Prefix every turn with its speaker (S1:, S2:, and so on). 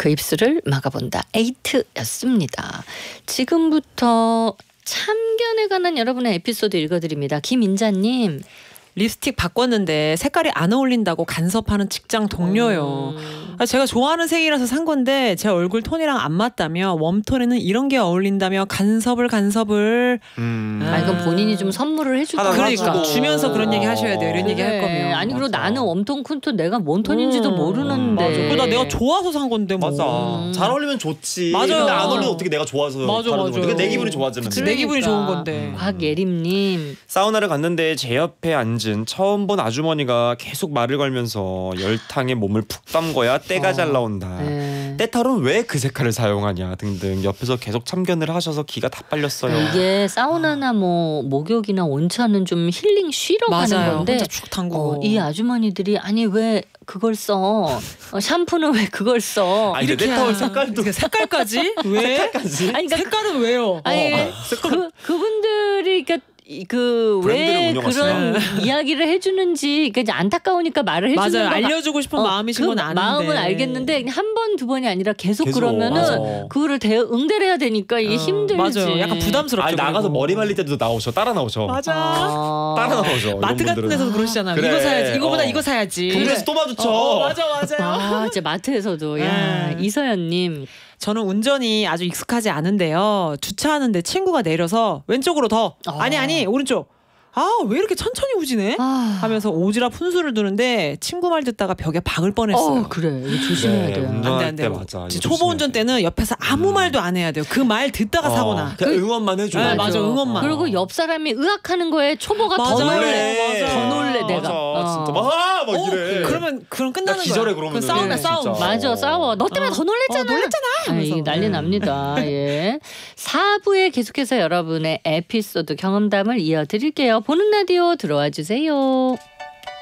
S1: 그 입술을 막아본다. 에이트였습니다. 지금부터 참견에 관한 여러분의 에피소드 읽어드립니다. 김인자님.
S2: 립스틱 바꿨는데 색깔이 안 어울린다고 간섭하는 직장 동료요. 제가 좋아하는 색이라서 산 건데 제 얼굴 톤이랑 안 맞다며 웜톤에는 이런 게 어울린다며 간섭을.
S1: 이건 본인이 좀 선물을 해주고
S2: 그러니까 주면서 그런 얘기 하셔야 돼요. 이런 얘기 할 거면.
S1: 아니 그리고 나는 웜톤 쿨톤 내가 뭔 톤인지도 모르는데.
S2: 맞아. 내가 좋아서 산 건데 뭐.
S3: 맞아. 잘 어울리면 좋지.
S2: 맞아요.
S3: 근데 안 어울리면 어떻게 내가 좋아서
S2: 맞아.
S3: 그게 내 기분이 좋아지는
S2: 그치, 내 기분이 좋은 건데.
S1: 곽예림님.
S3: 사우나를 갔는데 제 옆에 앉은 처음 본 아주머니가 계속 말을 걸면서 열탕에 몸을 푹 담궈야 때가 잘 나온다. 때털은 왜 그 색깔을 사용하냐 등등 옆에서 계속 참견을 하셔서 기가 다 빨렸어요.
S1: 이게 사우나나 뭐 목욕이나 온천은 좀 힐링 쉬러 가는 건데
S2: 혼자 쭉 담그고.
S1: 이 아주머니들이 아니 왜 그걸 써? 샴푸는 왜 그걸 써?
S3: 아니 근데 때털 색깔도
S2: 색깔까지? 왜?
S3: 색깔까지?
S1: 아니 그러니까
S2: 색깔은 왜요?
S1: 아니 그분들이 그러니까 왜 그런 이야기를 해주는지 그러니까 이제 안타까우니까 말을 해주는
S2: 맞아요.
S1: 거가
S2: 알려주고 싶은 마음이신 건 아는데
S1: 마음은 알겠는데 한 번 두 번이 아니라 계속 그러면은
S3: 맞아.
S1: 그거를 응대를 해야 되니까 이게 힘들지.
S2: 맞아요. 약간 부담스럽죠.
S3: 아니 나가서 머리 말릴 때도 따라 나오셔.
S2: 맞아.
S3: 따라 나오셔.
S2: 마트 같은 데서도 그러시잖아요.
S3: 그래.
S2: 이거 사야지. 이거보다 이거 사야지.
S3: 동네에서 또 마주쳐.
S2: 맞아요.
S1: 이제 마트에서도 이서연님.
S2: 저는 운전이 아주 익숙하지 않은데요. 주차하는데 친구가 내려서 왼쪽으로 더. 아니 오른쪽. 왜 이렇게 천천히 우지네? 하면서 오지랖 훈수를 두는데 친구 말 듣다가 벽에 박을 뻔했어요.
S1: 그래. 이거 조심해야 돼요.
S3: 운전할 때 맞아.
S2: 초보 운전 때는 옆에서 아무 말도 안 해야 돼요. 그 말 듣다가 사고나.
S3: 그냥 응원만 해줘.
S2: 네, 맞아. 응원만.
S1: 그리고 옆 사람이 의학하는 거에 초보가 더 놀래. 더 놀래 내가.
S3: 진짜 막 이래.
S2: 그럼 끝나는 거야.
S3: 기절해 그러면.
S2: 싸움이야 싸움.
S1: 맞아 싸워. 너 때문에 더 놀랬잖아. 이게 난리 납니다. 예. 4부에 계속해서 여러분의 에피소드 경험담을 이어드릴게요. 보는 라디오 들어와 주세요.